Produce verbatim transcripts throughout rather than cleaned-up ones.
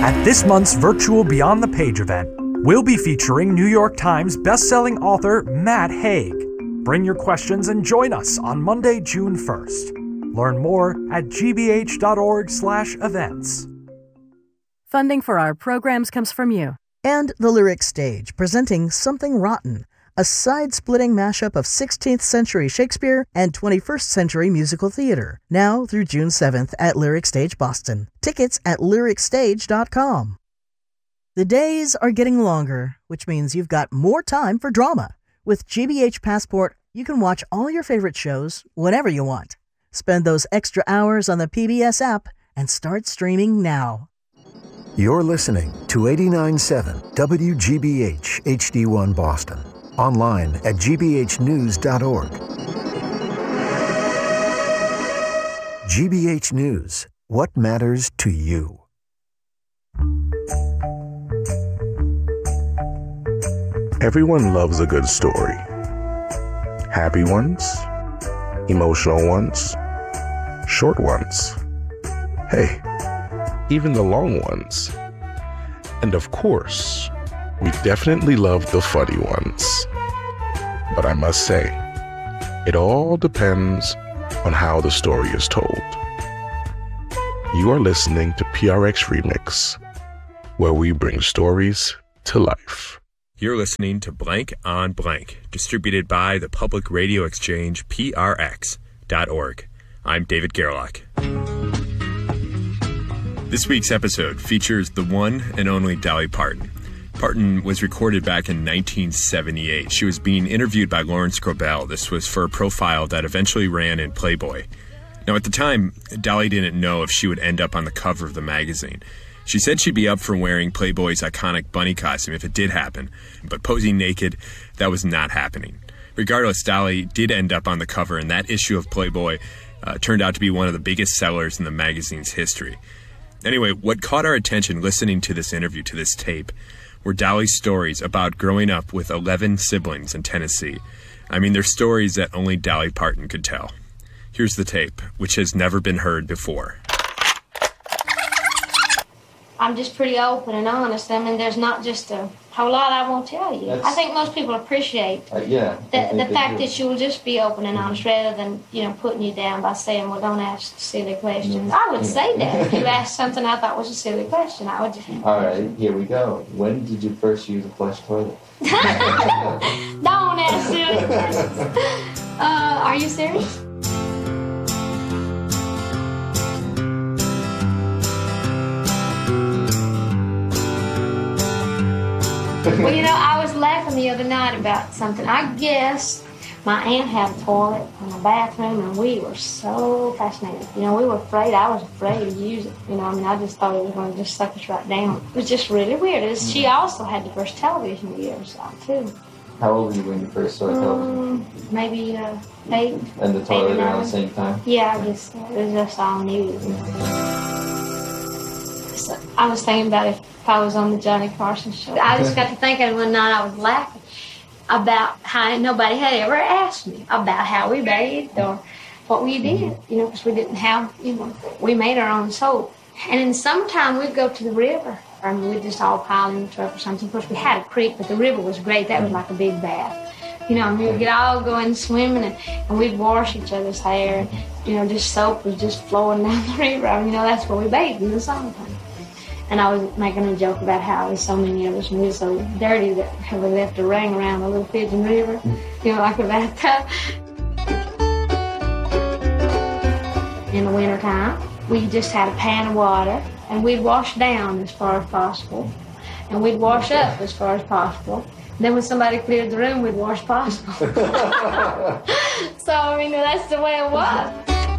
At this month's virtual Beyond the Page event, we'll be featuring New York Times bestselling author Matt Haig. Bring your questions and join us on Monday, June first. Learn more at gbh.org slash events. Funding for our programs comes from you. And the Lyric Stage, presenting Something Rotten, a side-splitting mashup of sixteenth century Shakespeare and twenty-first century musical theater, now through June seventh at Lyric Stage Boston. Tickets at lyric stage dot com. The days are getting longer, which means you've got more time for drama. With G B H Passport, you can watch all your favorite shows whenever you want. Spend those extra hours on the P B S app and start streaming now. You're listening to eighty-nine point seven W G B H H D one Boston. Online at g b h news dot org. G B H News. What matters to you? Everyone loves a good story. Happy ones, emotional ones, short ones. Hey, even the long ones. And of course, we definitely love the funny ones. But I must say, it all depends on how the story is told. You are listening to P R X Remix, where we bring stories to life. You're listening to Blank on Blank, distributed by the Public Radio Exchange, P R X dot org. I'm David Gerlach. This week's episode features the one and only Dolly Parton. Parton was recorded back in nineteen seventy-eight. She was being interviewed by Lawrence Grobel. This was for a profile that eventually ran in Playboy. Now, at the time, Dolly didn't know if she would end up on the cover of the magazine. She said she'd be up for wearing Playboy's iconic bunny costume if it did happen, but posing naked, that was not happening. Regardless, Dolly did end up on the cover, and that issue of Playboy uh, turned out to be one of the biggest sellers in the magazine's history. Anyway, what caught our attention listening to this interview, to this tape, were Dolly's stories about growing up with eleven siblings in Tennessee. I mean, they're stories that only Dolly Parton could tell. Here's the tape, which has never been heard before. I'm just pretty open and honest. I mean, there's not just a whole lot I won't tell you. That's, I think most people appreciate uh, yeah, the, the fact that you'll just be open and honest rather than, you know, putting you down by saying, well, don't ask silly questions. Mm-hmm. I would say that. If you asked something I thought was a silly question, I would just... All right, here we go. When did you first use a flush toilet? Don't ask silly questions. Uh, are you serious? Well, you know, I was laughing the other night about something. I guess my aunt had a toilet in the bathroom, and we were so fascinated. You know, we were afraid. I was afraid to use it. You know, I mean, I just thought it was going to just suck us right down. It was just really weird. Was, she also had the first television we ever saw, too. How old were you when you first saw television? Um, maybe uh, eight. And the toilet around the same time? Yeah, I guess so. It was just all new. So I was thinking about if If I was on the Johnny Carson show. I just got to thinking one night I was laughing about how nobody had ever asked me about how we bathed or what we did, you know, because we didn't have, you know, we made our own soap. And in summertime, we'd go to the river. I mean, we'd just all pile in the truck or something. Of course, we had a creek, but the river was great. That was like a big bath. You know, and we would all go in swimming, and, and we'd wash each other's hair. And, you know, just soap was just flowing down the river. I mean, you know, that's where we bathed in the summertime. And I was making a joke about how there's so many of us, and we were so dirty that we left a ring around the little Pigeon River, you know, like a bathtub. In the wintertime, we just had a pan of water, and we'd wash down as far as possible, and we'd wash up as far as possible. And then when somebody cleared the room, we'd wash possible. So, I mean, that's the way it was.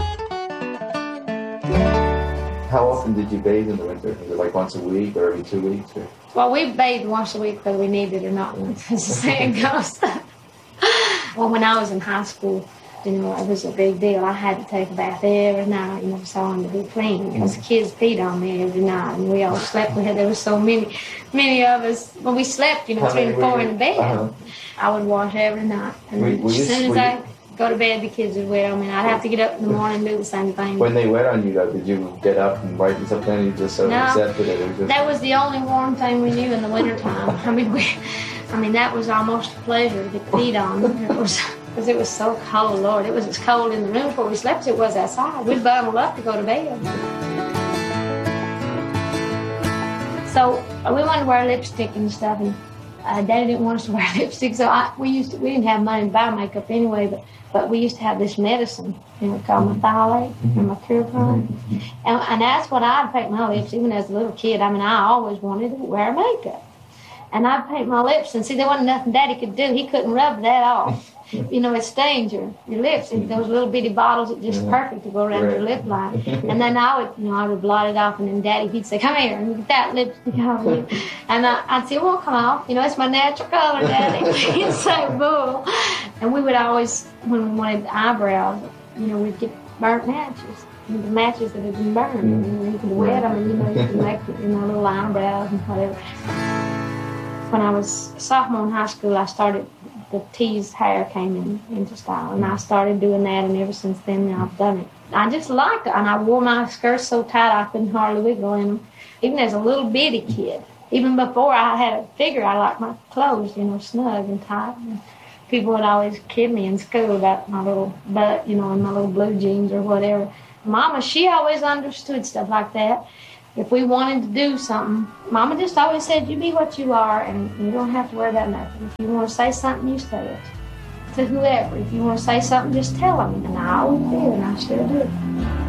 How often did you bathe in the winter? Was it like once a week or every two weeks? Or? Well, we bathed once a week whether we needed it or not, as the saying goes. Well, when I was in high school, you know, it was a big deal. I had to take a bath every night, you know, so I wanted to be clean. Because the kids peed on me every night, and we all slept. We had, there was so many, many of us. When we slept, you know, three and four in the bed. Uh-huh. I would wash every night. And were, then were as you, soon as were I... You, go to bed, the kids would wait on me. And I'd have to get up in the morning and do the same thing. When they wet on you, though, did you get up and brighten something? And you just sort of no, accepted it? It was just... That was the only warm thing we knew in the wintertime. I mean, we, I mean, that was almost a pleasure to feed on. It was, because it was so cold, Lord. It was as cold in the room where we slept as it was outside. We'd bundle up to go to bed. So we wanted to wear lipstick and stuff, and uh, Daddy didn't want us to wear lipstick. So I, we used to, we didn't have money to buy makeup anyway, but but we used to have this medicine, you know, called Metholate and Mercurochrome, and and that's what I'd paint my lips. Even as a little kid, I mean, I always wanted to wear makeup, and I'd paint my lips. And see, there wasn't nothing Daddy could do. He couldn't rub that off. You know, it stains your, your lips. And those little bitty bottles, it's just perfect to go around your lip line. And then I would, you know, I would blot it off, and then Daddy, he'd say, come here, and get that lipstick off you. And I, I'd say, it won't come off. You know, it's my natural color, Daddy. He'd say, bull. And we would always, when we wanted eyebrows, you know, we'd get burnt matches. The matches that had been burned. And you could wet them, and, you know, you could make, you know, little eyebrows and whatever. When I was a sophomore in high school, I started, the teased hair came in, into style, and I started doing that, and ever since then I've done it. I just liked it, and I wore my skirts so tight I couldn't hardly wiggle in them. Even as a little bitty kid, even before I had a figure, I liked my clothes, you know, snug and tight. And people would always kid me in school about my little butt, you know, and my little blue jeans or whatever. Mama, she always understood stuff like that. If we wanted to do something, Mama just always said, you be what you are, and you don't have to worry about nothing. If you want to say something, you say it. To whoever. If you want to say something, just tell them. And I always did, and I still do.